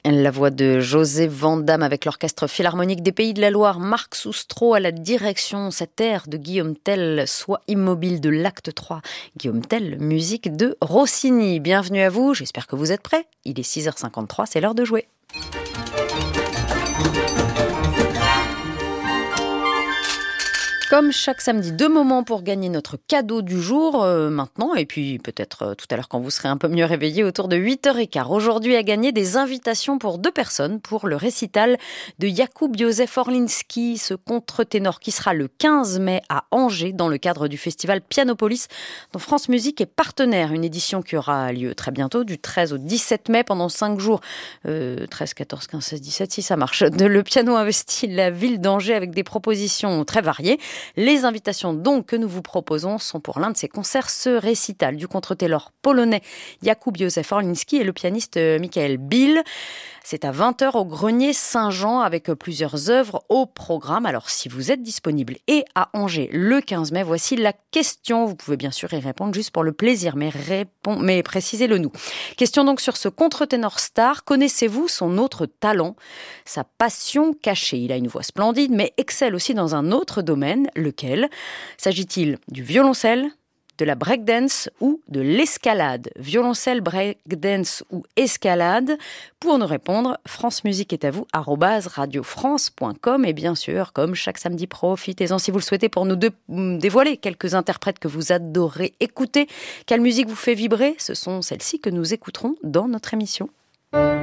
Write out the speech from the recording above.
La voix de José Vandamme avec l'Orchestre Philharmonique des Pays de la Loire, Marc Soustreau à la direction, cette air de Guillaume Tell, Sois immobile de l'acte 3. Guillaume Tell, musique de Rossini. Bienvenue à vous, j'espère que vous êtes prêts. Il est 6h53, c'est l'heure de jouer. Comme chaque samedi, 2 moments pour gagner notre cadeau du jour maintenant et puis peut-être tout à l'heure quand vous serez un peu mieux réveillé autour de 8h15. Aujourd'hui à gagner des invitations pour 2 personnes pour le récital de Jakub Józef Orliński, ce contre-ténor qui sera le 15 mai à Angers dans le cadre du festival Pianopolis dont France Musique est partenaire. Une édition qui aura lieu très bientôt du 13 au 17 mai pendant 5 jours. 13, 14, 15, 16, 17, si ça marche. Le piano investit la ville d'Angers avec des propositions très variées. Les invitations donc que nous vous proposons sont pour l'un de ces concerts, ce récital du contre-ténor polonais Jakub Józef Orliński et le pianiste Michael Bill. C'est à 20h au Grenier Saint-Jean avec plusieurs œuvres au programme. Alors si vous êtes disponible et à Angers le 15 mai, voici la question. Vous pouvez bien sûr y répondre juste pour le plaisir, mais précisez-le nous. Question donc sur ce contre-ténor star. Connaissez-vous son autre talent, sa passion cachée? Il a une voix splendide mais excelle aussi dans un autre domaine. Lequel? S'agit-il du violoncelle, de la breakdance ou de l'escalade? Violoncelle, breakdance ou escalade? Pour nous répondre, France Musique est à vous, @radiofrance.com. Et bien sûr, comme chaque samedi, profitez-en si vous le souhaitez pour nous dévoiler quelques interprètes que vous adorez écouter. Quelle musique vous fait vibrer? Ce sont celles-ci que nous écouterons dans notre émission.